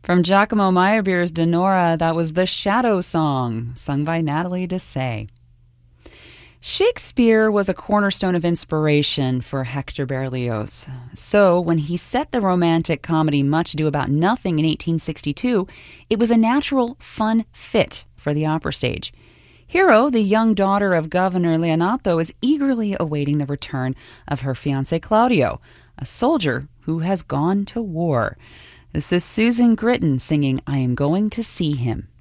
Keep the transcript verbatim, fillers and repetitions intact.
From Giacomo Meyerbeer's Denora, that was The Shadow Song, sung by Natalie Dessay. Shakespeare was a cornerstone of inspiration for Hector Berlioz. So, when he set the romantic comedy Much Ado About Nothing in eighteen sixty-two, it was a natural, fun fit for the opera stage. Hero, the young daughter of Governor Leonato, is eagerly awaiting the return of her fiancé Claudio, a soldier who has gone to war. This is Susan Gritton singing I Am Going to See Him.